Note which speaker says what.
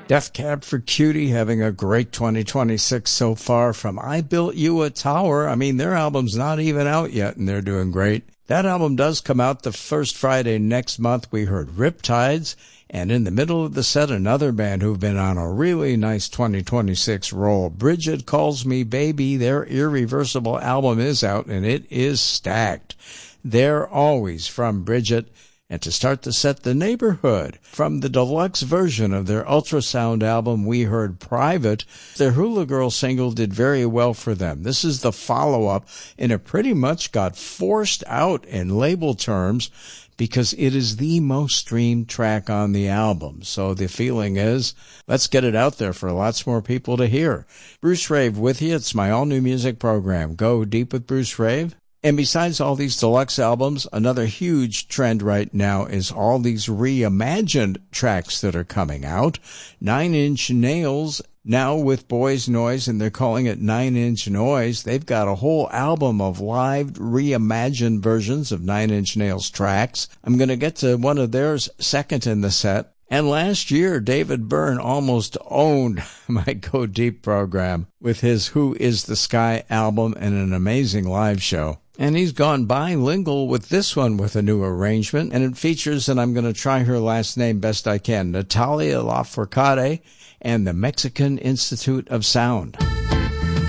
Speaker 1: Death Cab for Cutie having a great 2026 so far from I Built You a Tower. I mean, their album's not even out yet, and they're doing great. That album does come out the first Friday next month. We heard Riptides, and in the middle of the set, another band who've been on a really nice 2026 roll. Bridget Calls Me Baby. Their Irreversible album is out, and it is stacked. They're Always from Bridget. And to start the set, The Neighborhood. From the deluxe version of their Ultrasound album, we heard Private. Their Hula Girl single did very well for them. This is the follow-up, and it pretty much got forced out in label terms because it is the most streamed track on the album. So the feeling is, let's get it out there for lots more people to hear. Bruce Rave with you. It's my all-new music program. Go Deep with Bruce Rave. And besides all these deluxe albums, another huge trend right now is all these reimagined tracks that are coming out. 9 Inch Nails, now with Boys Noise, and they're calling it 9 Inch Noise. They've got a whole album of live reimagined versions of 9 Inch Nails tracks. I'm going to get to one of theirs second in the set. And last year, David Byrne almost owned my Go Deep program with his Who Is the Sky album and an amazing live show. And he's gone bilingual with this one with a new arrangement, and it features, and I'm going to try her last name best I can, Natalia Lafourcade and the Mexican Institute of Sound.